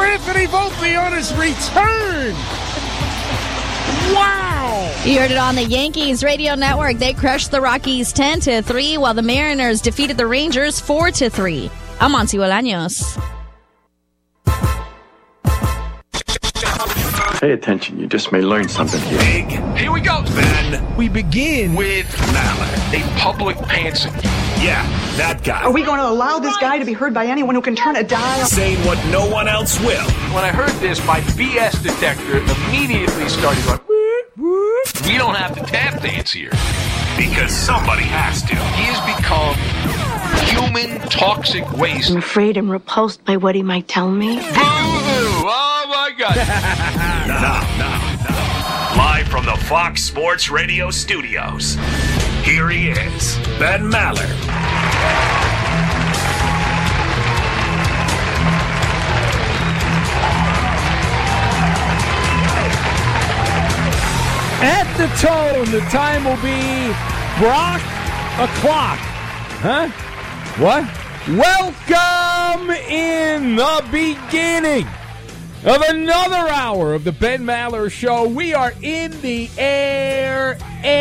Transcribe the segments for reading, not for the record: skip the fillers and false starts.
Anthony Volpe on his return. Wow! You heard it on the Yankees radio network. They crushed the Rockies 10-3, while the Mariners defeated the Rangers 4-3. I'm Monty Bolaños. Pay attention, you just may learn something here. Big. Here we go, then. We begin With Maller, a public pantser. Yeah, that guy. Are we going to allow this guy to be heard by anyone who can turn a dial? Saying what no one else will. When I heard this, my BS detector immediately started going, whoop, whoop. We don't have to tap dance here. Because somebody has to. He has become human toxic waste. I'm afraid I'm repulsed by what he might tell me. Boo! Oh, my God. Now. Live from the Fox Sports Radio studios, here he is, Ben Maller. at the tone. The time will be Brock o'clock. Huh? What? Welcome in the beginning of another hour of the Ben Maller Show. We are in the air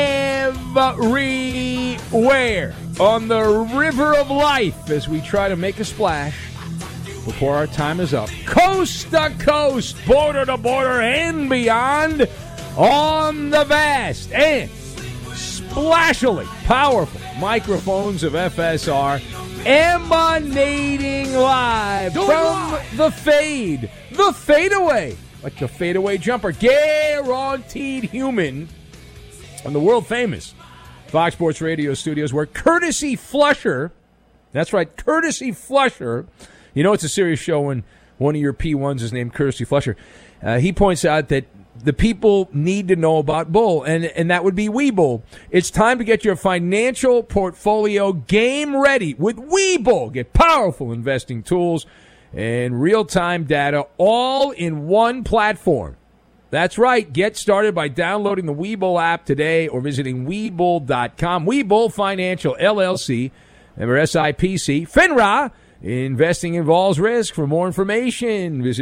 everywhere on the river of life as we try to make a splash before our time is up. Coast to coast, border to border, and beyond on the vast and splashily powerful microphones of FSR, emanating live from the fadeaway, like the fadeaway jumper, guaranteed human, on the world famous Fox Sports Radio studios, where Courtesy Flusher, that's right, Courtesy Flusher, you know it's a serious show when one of your P1s is named Courtesy Flusher. He points out that the people need to know about Bull, and that would be Webull. It's time to get your financial portfolio game ready with Webull. Get powerful investing tools and real-time data all in one platform. That's right. Get started by downloading the Webull app today or visiting Webull.com. Webull Financial, LLC, member SIPC, FINRA. Investing involves risk. For more information, visit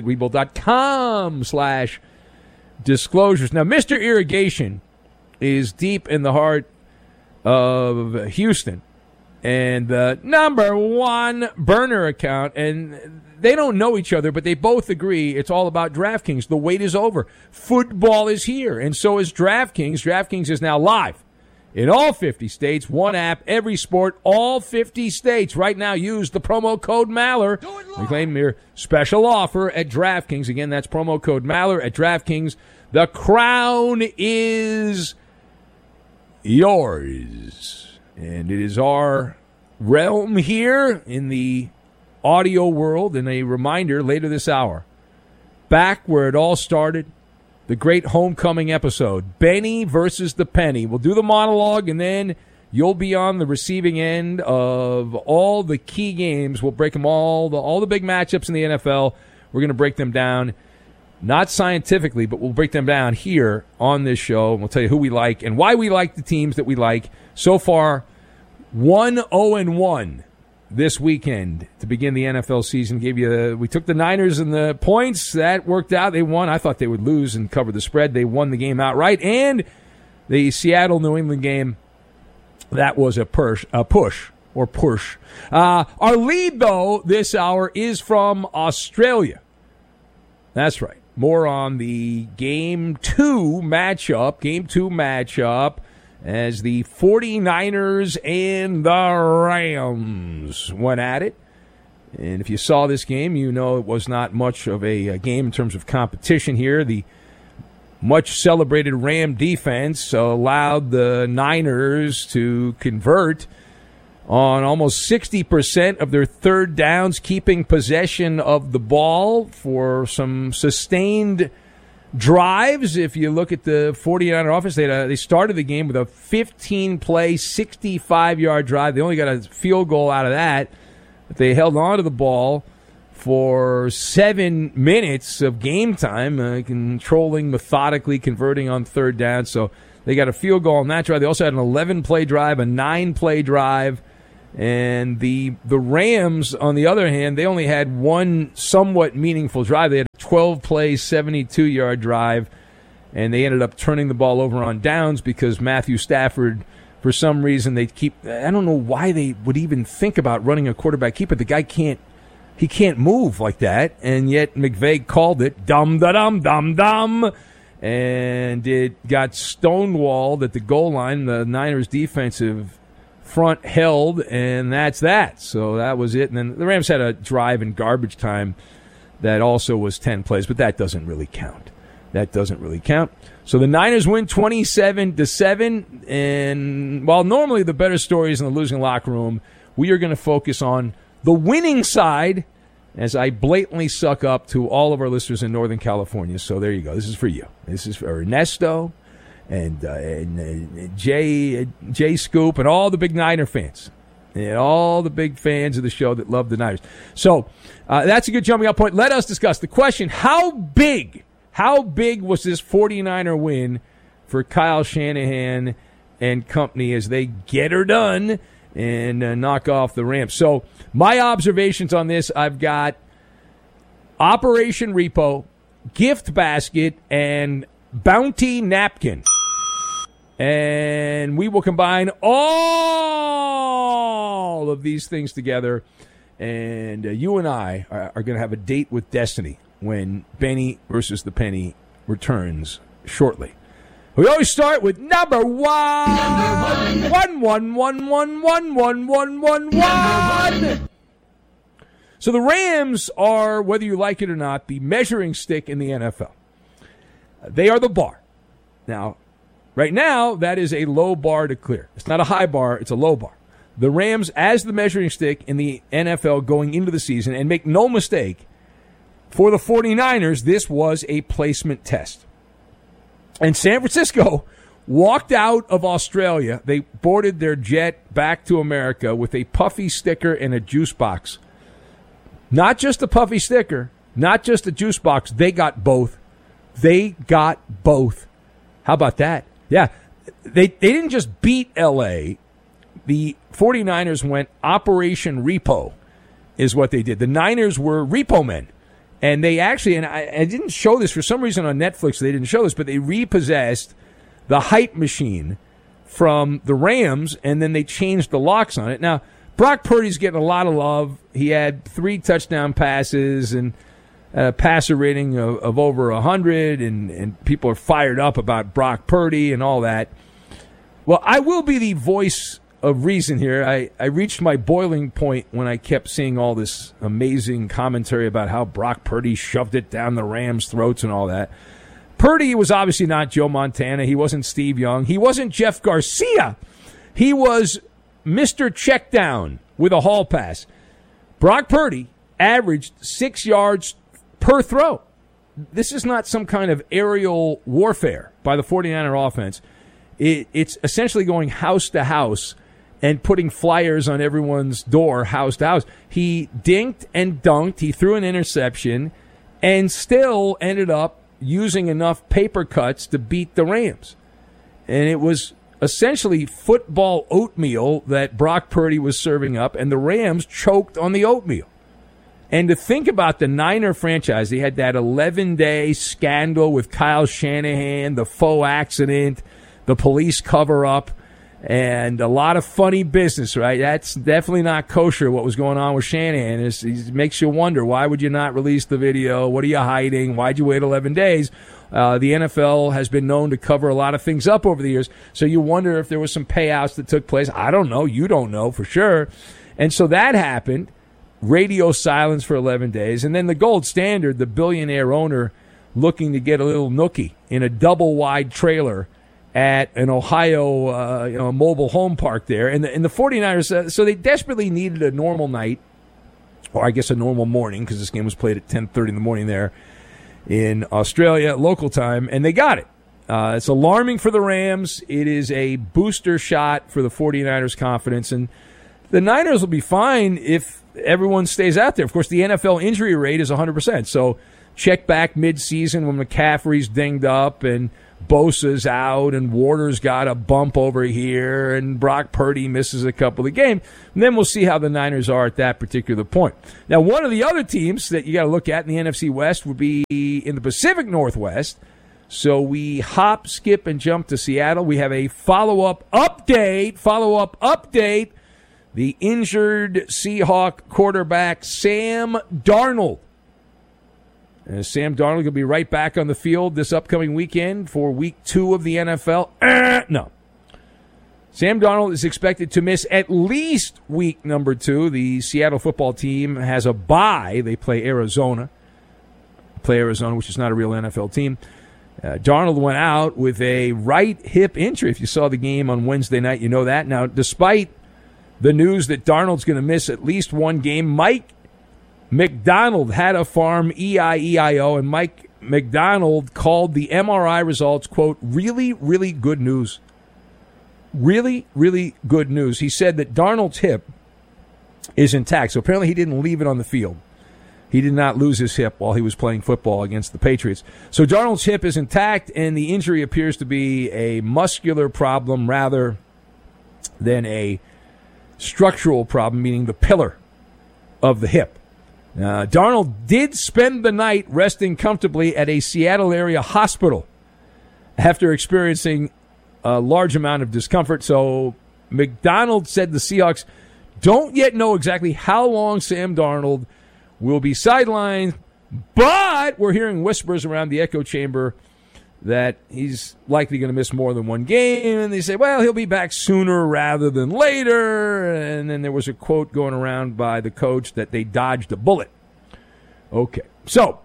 Webull.com/disclosures. Now, Mr. Irrigation is deep in the heart of Houston and the number one burner account, and they don't know each other, but they both agree it's all about DraftKings. The wait is over. Football is here, and so is DraftKings. DraftKings is now live in all 50 states. One app, every sport, all 50 states. Right now, use the promo code Maller. Reclaim your special offer at DraftKings. Again, that's promo code Maller at DraftKings. The crown is yours. And it is our realm here in the audio world. And a reminder, later this hour, back where it all started, the great homecoming episode, Benny versus the Penny. We'll do the monologue, and then you'll be on the receiving end of all the key games. We'll break them all the big matchups in the NFL. We're going to break them down, not scientifically, but we'll break them down here on this show. And we'll tell you who we like and why we like the teams that we like. So far, 1-0-1 this weekend to begin the NFL season. We took the Niners and the points. That worked out. They won. I thought they would lose and cover the spread. They won the game outright. And the Seattle-New England game, that was a push. Our lead, though, this hour is from Australia. That's right. More on the Game 2 matchup as the 49ers and the Rams went at it. And if you saw this game, you know it was not much of a game in terms of competition here. The much-celebrated Ram defense allowed the Niners to convert on almost 60% of their third downs, keeping possession of the ball for some sustained drives. If you look at the 49er offense, they started the game with a 15-play, 65-yard drive. They only got a field goal out of that. But they held on to the ball for 7 minutes of game time, controlling, methodically converting on third down. So they got a field goal on that drive. They also had an 11-play drive, a 9-play drive. And the Rams, on the other hand, they only had one somewhat meaningful drive. They had a 12-play, 72-yard drive, and they ended up turning the ball over on downs because Matthew Stafford, for some reason, I don't know why they would even think about running a quarterback keeper. The guy can't move like that, and yet McVay called it dum-da-dum-dum-dum, and it got stonewalled at the goal line. The Niners' defensive front held, and that's that. So that was it. And then the Rams had a drive in garbage time that also was 10 plays, but that doesn't really count. So the Niners win 27-7, and while normally the better story is in the losing locker room, we are going to focus on the winning side as I blatantly suck up to all of our listeners in Northern California. So there you go. This is for you. This is for Ernesto and Jay Scoop and all the big Niner fans and all the big fans of the show that love the Niners. So that's a good jumping off point. Let us discuss the question, how big was this 49er win for Kyle Shanahan and company as they get her done and knock off the Rams? So my observations on this, I've got Operation Repo, Gift Basket, and Bounty Napkin. And we will combine all of these things together, and you and I are going to have a date with destiny when Benny versus the Penny returns shortly. We always start with number one. One. So the Rams are, whether you like it or not, the measuring stick in the NFL. They are the bar. Now, right now, that is a low bar to clear. It's not a high bar, it's a low bar. The Rams as the measuring stick in the NFL going into the season, and make no mistake, for the 49ers, this was a placement test. And San Francisco walked out of Australia. They boarded their jet back to America with a puffy sticker and a juice box. Not just a puffy sticker, not just a juice box. They got both. How about that? Yeah. They didn't just beat L.A. The 49ers went Operation Repo is what they did. The Niners were repo men. And they actually, and I didn't show this for some reason on Netflix, they didn't show this, but they repossessed the hype machine from the Rams, and then they changed the locks on it. Now, Brock Purdy's getting a lot of love. He had 3 touchdown passes and a passer rating of over 100, and people are fired up about Brock Purdy and all that. Well, I will be the voice of reason here. I reached my boiling point when I kept seeing all this amazing commentary about how Brock Purdy shoved it down the Rams' throats and all that. Purdy was obviously not Joe Montana. He wasn't Steve Young. He wasn't Jeff Garcia. He was Mr. Checkdown with a hall pass. Brock Purdy averaged 6 yards per throw. This is not some kind of aerial warfare by the 49er offense. It's essentially going house to house and putting flyers on everyone's door, house to house. He dinked and dunked. He threw an interception and still ended up using enough paper cuts to beat the Rams. And it was essentially football oatmeal that Brock Purdy was serving up, and the Rams choked on the oatmeal. And to think about the Niner franchise, they had that 11-day scandal with Kyle Shanahan, the faux accident, the police cover-up, and a lot of funny business, right? That's definitely not kosher, what was going on with Shanahan. It makes you wonder, why would you not release the video? What are you hiding? Why'd you wait 11 days? The NFL has been known to cover a lot of things up over the years, so you wonder if there was some payouts that took place. I don't know. You don't know for sure. And so that happened. Radio silence for 11 days. And then the gold standard, the billionaire owner looking to get a little nookie in a double-wide trailer at an Ohio mobile home park there. And the 49ers, so they desperately needed a normal night, or I guess a normal morning, because this game was played at 10:30 in the morning there in Australia, local time, and they got it. It's alarming for the Rams. It is a booster shot for the 49ers' confidence. And the Niners will be fine if everyone stays out there. Of course, the NFL injury rate is 100%. So check back mid-season when McCaffrey's dinged up and Bosa's out and Warner's got a bump over here and Brock Purdy misses a couple of games. And then we'll see how the Niners are at that particular point. Now, one of the other teams that you got to look at in the NFC West would be in the Pacific Northwest. So we hop, skip, and jump to Seattle. We have a follow-up update. The injured Seahawk quarterback, Sam Darnold. And Sam Darnold will be right back on the field this upcoming weekend for week 2 of the NFL. No. Sam Darnold is expected to miss at least week number 2. The Seattle football team has a bye. They play Arizona, which is not a real NFL team. Darnold went out with a right hip injury. If you saw the game on Wednesday night, you know that. Now, despite the news that Darnold's going to miss at least one game, Mike McDonald had a farm, EIEIO, and Mike McDonald called the MRI results, quote, really, really good news. Really, really good news. He said that Darnold's hip is intact. So apparently he didn't leave it on the field. He did not lose his hip while he was playing football against the Patriots. So Darnold's hip is intact, and the injury appears to be a muscular problem rather than a structural problem, meaning the pillar of the hip. Darnold did spend the night resting comfortably at a Seattle area hospital after experiencing a large amount of discomfort. So McDonald said the Seahawks don't yet know exactly how long Sam Darnold will be sidelined, but we're hearing whispers around the echo chamber that he's likely going to miss more than one game. And they say, well, he'll be back sooner rather than later. And then there was a quote going around by the coach that they dodged a bullet. Okay. So,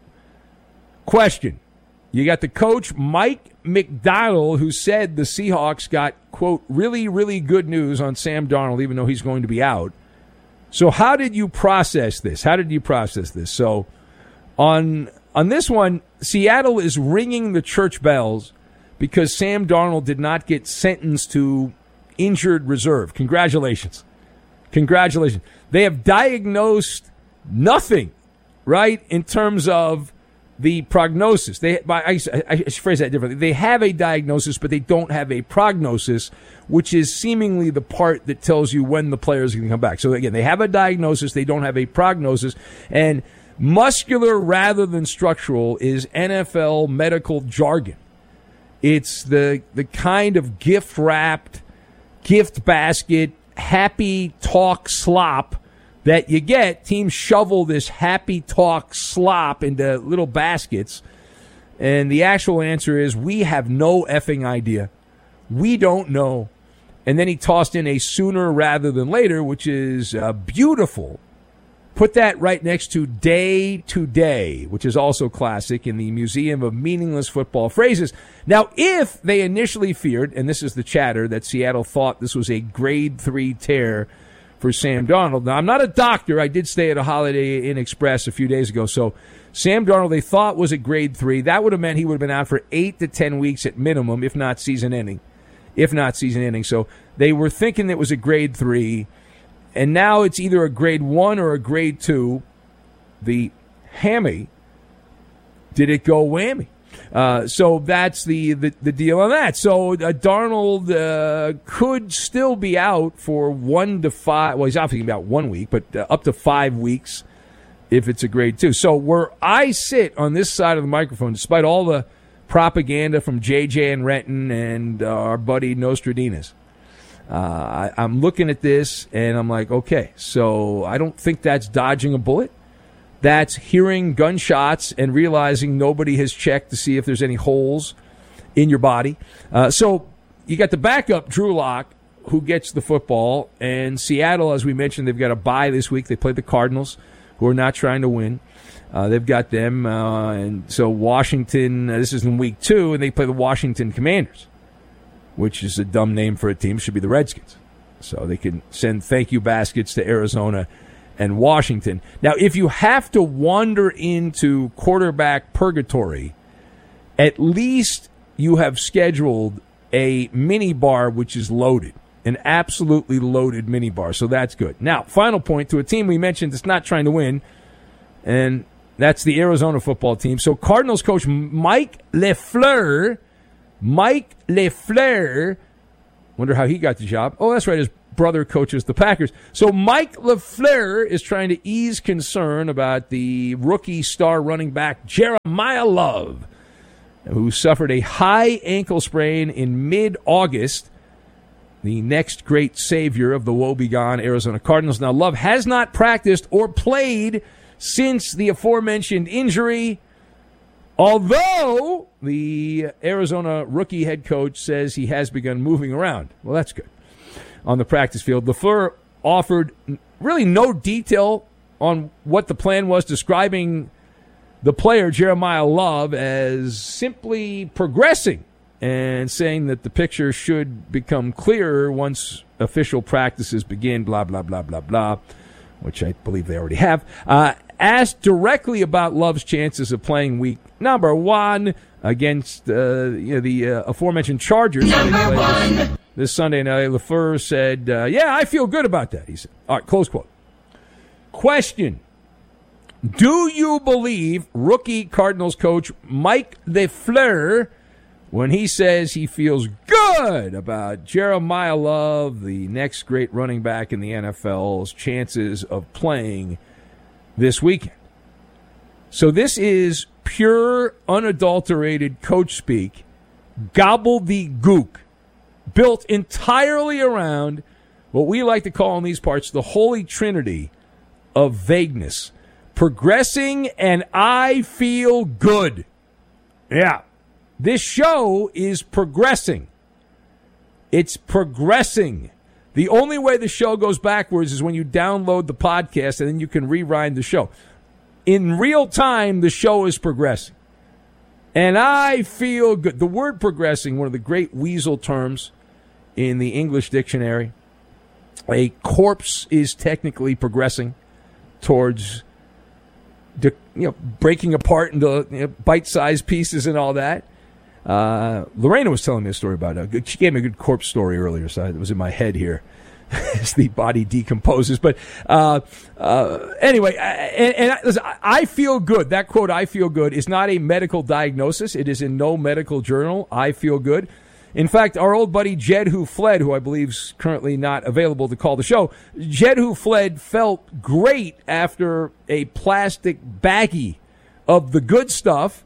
question. You got the coach, Mike McDonald, who said the Seahawks got, quote, really, really good news on Sam Darnold, even though he's going to be out. So how did you process this? So on this one, Seattle is ringing the church bells because Sam Darnold did not get sentenced to injured reserve. Congratulations. They have diagnosed nothing, right, in terms of the prognosis. I should phrase that differently. They have a diagnosis, but they don't have a prognosis, which is seemingly the part that tells you when the players are going to come back. So, again, they have a diagnosis. They don't have a prognosis. And muscular rather than structural is NFL medical jargon. It's the kind of gift-wrapped, gift basket, happy talk slop that you get. Teams shovel this happy talk slop into little baskets. And the actual answer is we have no effing idea. We don't know. And then he tossed in a sooner rather than later, which is beautiful. Put that right next to day to day, which is also classic in the Museum of Meaningless Football Phrases. Now, if they initially feared, and this is the chatter, that Seattle thought this was a grade 3 tear for Sam Darnold. Now, I'm not a doctor. I did stay at a Holiday Inn Express a few days ago. So Sam Darnold, they thought was a grade 3. That would have meant he would have been out for 8 to 10 weeks at minimum, if not season ending. So they were thinking it was a grade 3. And now it's either a grade 1 or a grade 2. The hammy, did it go whammy? So that's the deal on that. So Darnold could still be out for 1 to 5. Well, he's obviously about 1 week, but up to 5 weeks if it's a grade 2. So where I sit on this side of the microphone, despite all the propaganda from JJ and Renton and our buddy Nostradamus, I'm looking at this and I'm like, okay, so I don't think that's dodging a bullet. That's hearing gunshots and realizing nobody has checked to see if there's any holes in your body. So you got the backup, Drew Lock, who gets the football. And Seattle, as we mentioned, they've got a bye this week. They play the Cardinals, who are not trying to win. They've got them. And so Washington, this is in week 2, and they play the Washington Commanders, which is a dumb name for a team. Should be the Redskins. So they can send thank you baskets to Arizona and Washington. Now, if you have to wander into quarterback purgatory, at least you have scheduled a mini bar which is loaded, an absolutely loaded mini bar. So that's good. Now, final point to a team we mentioned that's not trying to win, and that's the Arizona football team. So Cardinals coach Mike LaFleur Mike LaFleur, wonder how he got the job. Oh, that's right, his brother coaches the Packers. So Mike LaFleur is trying to ease concern about the rookie star running back Jeremiah Love, who suffered a high ankle sprain in mid-August, the next great savior of the woebegone Arizona Cardinals. Now, Love has not practiced or played since the aforementioned injury, although the Arizona rookie head coach says he has begun moving around. Well, that's good. On the practice field, LaFleur offered really no detail on what the plan was, describing the player, Jeremiah Love, as simply progressing and saying that the picture should become clearer once official practices begin, blah, blah, blah, blah, blah, which I believe they already have. Asked directly about Love's chances of playing week number 1 against the aforementioned Chargers this Sunday night, LaFleur said, yeah, I feel good about that, he said. All right, close quote. Question. Do you believe rookie Cardinals coach Mike LaFleur when he says he feels good about Jeremiah Love, the next great running back in the NFL's chances of playing this weekend? So this is pure, unadulterated coach speak, gobbledygook, built entirely around what we like to call in these parts the holy trinity of vagueness. Progressing and I feel good. Yeah. This show is progressing. It's progressing. The only way the show goes backwards is when you download the podcast and then you can rewind the show. In real time, the show is progressing. And I feel good. The word progressing, one of the great weasel terms in the English dictionary. A corpse is technically progressing towards breaking apart into bite-sized pieces and all that. Lorena was telling me a story about it. She gave me a good corpse story earlier, so it was in my head here as the body decomposes. But anyway, listen, I feel good. That quote, I feel good, is not a medical diagnosis. It is in no medical journal. I feel good. In fact, our old buddy Jed Who Fled, who I believe is currently not available to call the show, Jed Who Fled felt great after a plastic baggie of the good stuff,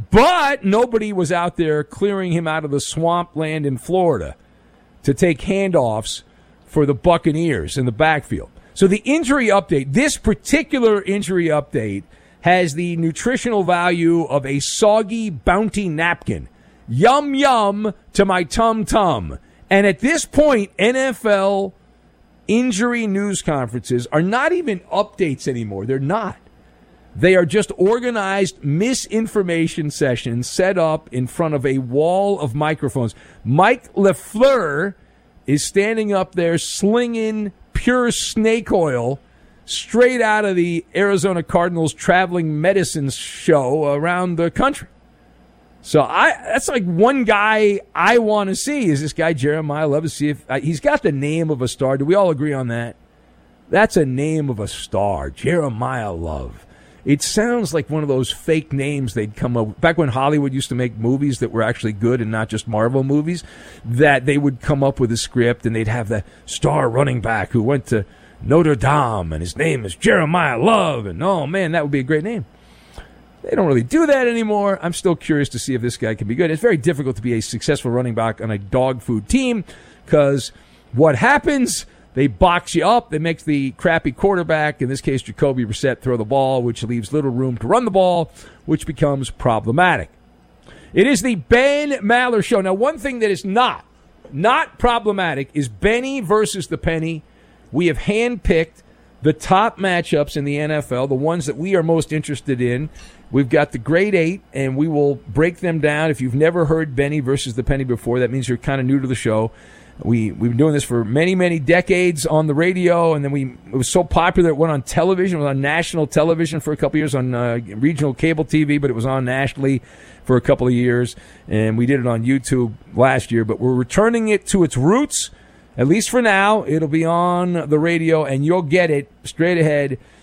but nobody was out there clearing him out of the swampland in Florida to take handoffs for the Buccaneers in the backfield. So the injury update, this particular injury update, has the nutritional value of a soggy Bounty napkin. Yum, yum to my tum-tum. And at this point, NFL injury news conferences are not even updates anymore. They're not. They are just organized misinformation sessions set up in front of a wall of microphones. Mike LaFleur is standing up there slinging pure snake oil straight out of the Arizona Cardinals traveling medicine show around the country. So that's like one guy I want to see is this guy Jeremiah Love, to see if he's got the name of a star. Do we all agree on that? That's a name of a star, Jeremiah Love. It sounds like one of those fake names they'd come up back when Hollywood used to make movies that were actually good and not just Marvel movies, that they would come up with a script and they'd have the star running back who went to Notre Dame and his name is Jeremiah Love, and oh man, that would be a great name. They don't really do that anymore. I'm still curious to see if this guy can be good. It's very difficult to be a successful running back on a dog food team because what happens, they box you up. They make the crappy quarterback, in this case Jacoby Brissett, throw the ball, which leaves little room to run the ball, which becomes problematic. It is the Ben Maller Show. Now, one thing that is not problematic is Benny versus the Penny. We have handpicked the top matchups in the NFL, the ones that we are most interested in. We've got the Great Eight, and we will break them down. If you've never heard Benny versus the Penny before, that means you're kind of new to the show. We've been doing this for many, many decades on the radio, and then it was so popular it went on television. It was on national television for a couple of years on regional cable TV, but it was on nationally for a couple of years, and we did it on YouTube last year. But we're returning it to its roots, at least for now. It'll be on the radio, and you'll get it straight ahead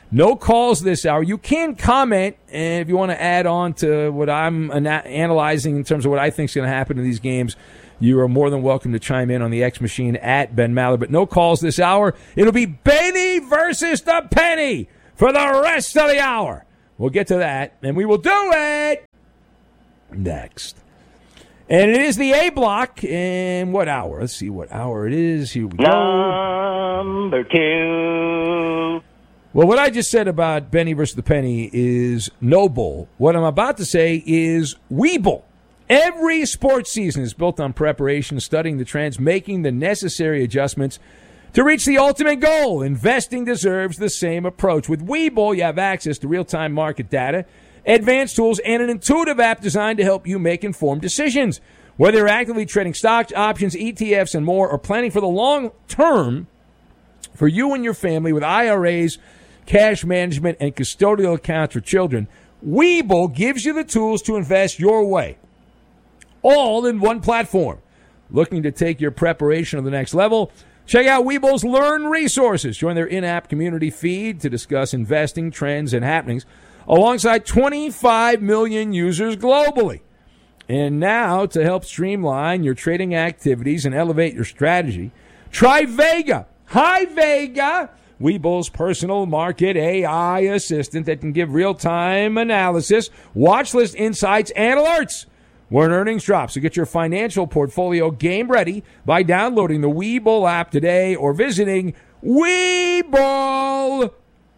No calls this hour. You can comment, and if you want to add on to what I'm analyzing in terms of what I think is going to happen in these games, you are more than welcome to chime in on the X Machine at Ben Maller. But no calls this hour. It'll be Benny versus the Penny for the rest of the hour. We'll get to that, and we will do it next. And it is the A block. And what hour? Let's see what hour it is. Here we go. Number 2. Well, what I just said about Benny versus the Penny is noble. What I'm about to say is Weeble. Every sports season is built on preparation, studying the trends, making the necessary adjustments to reach the ultimate goal. Investing deserves the same approach. With Weeble, you have access to real-time market data, advanced tools, and an intuitive app designed to help you make informed decisions. Whether you're actively trading stocks, options, ETFs, and more, or planning for the long term for you and your family with IRAs, cash management, and custodial accounts for children, Weeble gives you the tools to invest your way, all in one platform. Looking to take your preparation to the next level? Check out Weeble's Learn resources. Join their in-app community feed to discuss investing trends and happenings alongside 25 million users globally. And now, to help streamline your trading activities and elevate your strategy, try Vega. Hi, Vega. Weeble's personal market AI assistant that can give real-time analysis, watch list insights, and alerts when earnings drop. So get your financial portfolio game ready by downloading the Weeble app today or visiting Weeble.com.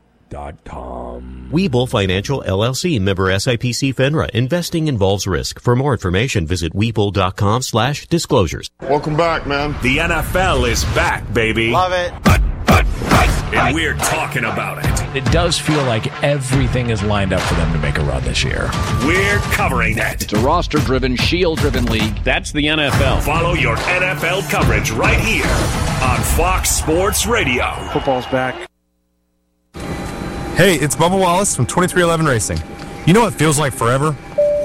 Weeble Financial LLC, member SIPC FINRA. Investing involves risk. For more information, visit Weeble.com/disclosures. Welcome back, man. The NFL is back, baby. Love it. And we're talking about it. It does feel like everything is lined up for them to make a run this year. We're covering it. It's a roster-driven, shield-driven league. That's the NFL. Follow your NFL coverage right here on Fox Sports Radio. Football's back. Hey, it's Bubba Wallace from 2311 Racing. You know what feels like forever?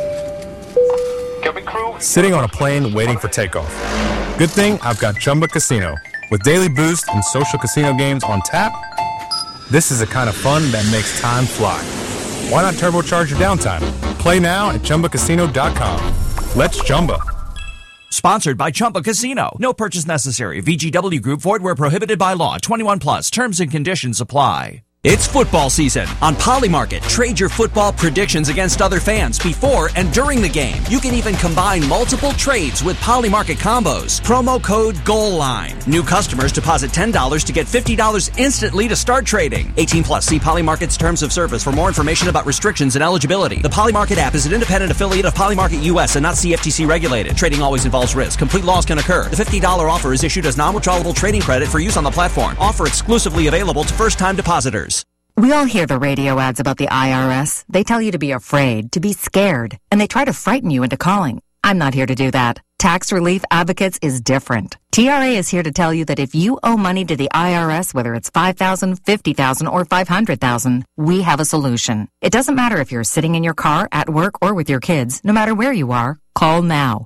Sitting on a plane waiting for takeoff. Good thing I've got Chumba Casino. With daily boost and social casino games on tap, this is the kind of fun that makes time fly. Why not turbocharge your downtime? Play now at ChumbaCasino.com. Let's Chumba. Sponsored by Chumba Casino. No purchase necessary. VGW Group. Void where prohibited by law. 21 plus. Terms and conditions apply. It's football season. On Polymarket, trade your football predictions against other fans before and during the game. You can even combine multiple trades with Polymarket combos. Promo code GOALLINE. New customers deposit $10 to get $50 instantly to start trading. 18 plus. See Polymarket's terms of service for more information about restrictions and eligibility. The Polymarket app is an independent affiliate of Polymarket US and not CFTC regulated. Trading always involves risk. Complete loss can occur. The $50 offer is issued as non-withdrawable trading credit for use on the platform. Offer exclusively available to first-time depositors. We all hear the radio ads about the IRS. They tell you to be afraid, to be scared, and they try to frighten you into calling. I'm not here to do that. Tax Relief Advocates is different. TRA is here to tell you that if you owe money to the IRS, whether it's $5,000, $50,000, or $500,000, we have a solution. It doesn't matter if you're sitting in your car, at work, or with your kids. No matter where you are, call now.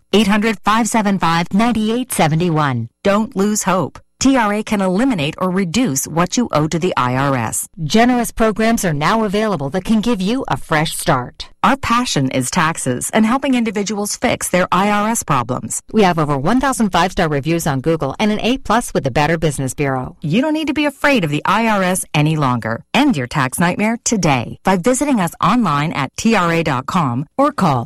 800-575-9871. Don't lose hope. TRA can eliminate or reduce what you owe to the IRS. Generous programs are now available that can give you a fresh start. Our passion is taxes and helping individuals fix their IRS problems. We have over 1,000 5-star reviews on Google and an A+ with the Better Business Bureau. You don't need to be afraid of the IRS any longer. End your tax nightmare today by visiting us online at TRA.com or call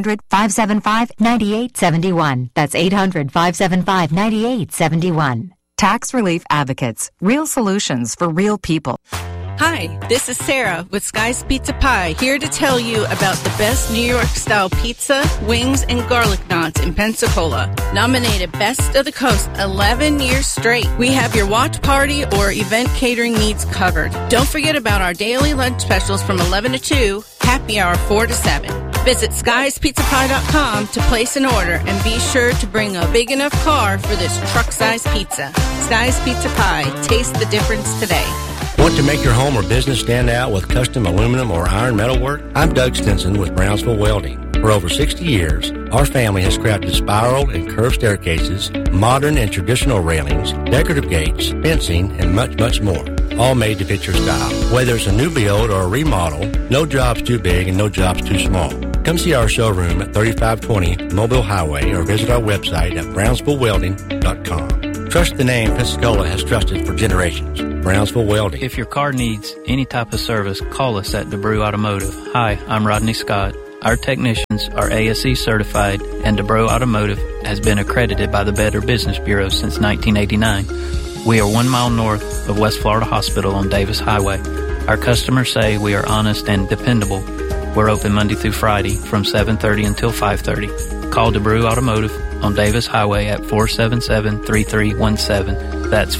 800-575-9871. That's 800-575-9871. Tax Relief Advocates. Real solutions for real people. Hi, this is Sarah with Sky's Pizza Pie, here to tell you about the best New York-style pizza, wings, and garlic knots in Pensacola. Nominated Best of the Coast 11 years straight. We have your watch party or event catering needs covered. Don't forget about our daily lunch specials from 11 to 2, happy hour 4 to 7. Visit skiespizzapie.com to place an order and be sure to bring a big enough car for this truck-sized pizza. Sky's Pizza Pie. Taste the difference today. Want to make your home or business stand out with custom aluminum or iron metal work? I'm Doug Stinson with Brownsville Welding. For over 60 years, our family has crafted spiral and curved staircases, modern and traditional railings, decorative gates, fencing, and much, much more. all made to fit your style. Whether it's a new build or a remodel, no job's too big and no job's too small. Come see our showroom at 3520 Mobile Highway or visit our website at brownsvillewelding.com. Trust the name Pensacola has trusted for generations. Brownsville Welding. If your car needs any type of service, call us at DeBrew Automotive. Hi, I'm Rodney Scott. Our technicians are ASE certified, and DeBrew Automotive has been accredited by the Better Business Bureau since 1989. We are 1 mile north of West Florida Hospital on Davis Highway. Our customers say we are honest and dependable. We're open Monday through Friday from 7:30 until 5:30. Call DeBrew Automotive on Davis Highway at 477-3317. That's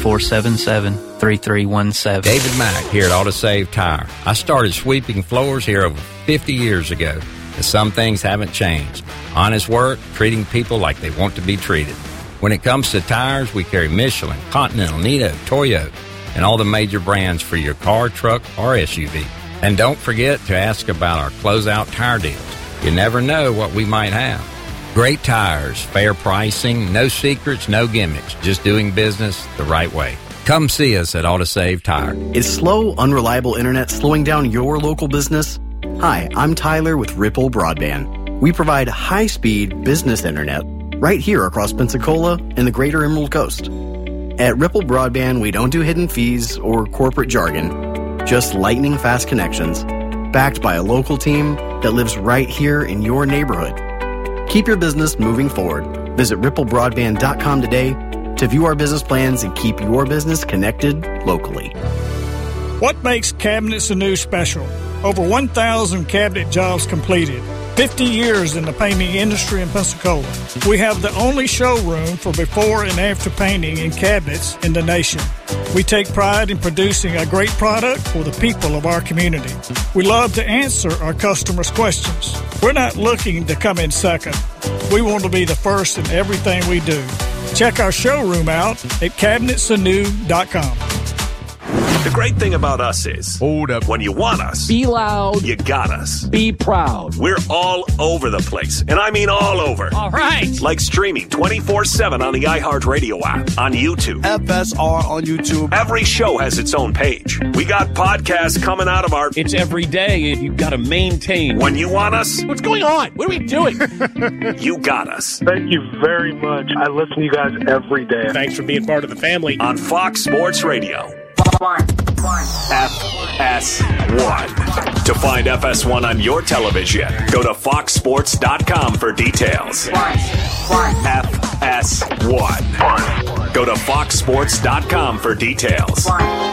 477-3317. David Mack here at AutoSave Tire. I started sweeping floors here over 50 years ago. And some things haven't changed. Honest work, treating people like they want to be treated. When it comes to tires, we carry Michelin, Continental, Nitto, Toyo, and all the major brands for your car, truck, or SUV. And don't forget to ask about our closeout tire deals. You never know what we might have. Great tires, fair pricing, no secrets, no gimmicks, just doing business the right way. Come see us at AutoSave Tire. Is slow, unreliable internet slowing down your local business? Hi, I'm Tyler with Ripple Broadband. We provide high-speed business internet right here across Pensacola and the greater Emerald Coast. At Ripple Broadband, we don't do hidden fees or corporate jargon, just lightning-fast connections, backed by a local team that lives right here in your neighborhood. Keep your business moving forward. Visit ripplebroadband.com today to view our business plans and keep your business connected locally. What makes Cabinets Anew special? Over 1,000 cabinet jobs completed. 50 years in the painting industry in Pensacola. We have the only showroom for before and after painting in cabinets in the nation. We take pride in producing a great product for the people of our community. We love to answer our customers' questions. We're not looking to come in second. We want to be the first in everything we do. Check our showroom out at cabinetsanew.com. The great thing about us is, hold up, when you want us, be loud, you got us. Be proud. We're all over the place, and I mean all over. All right. Like streaming 24/7 on the iHeartRadio app, on YouTube. FSR on YouTube. Every show has its own page. We got podcasts coming out of our... It's every day, and you've got to maintain. When you want us... What's going on? What are we doing? You got us. Thank you very much. I listen to you guys every day. Thanks for being part of the family. On Fox Sports Radio. FS1. To find FS1 on your television, go to foxsports.com for details. FS1. Go to foxsports.com for details.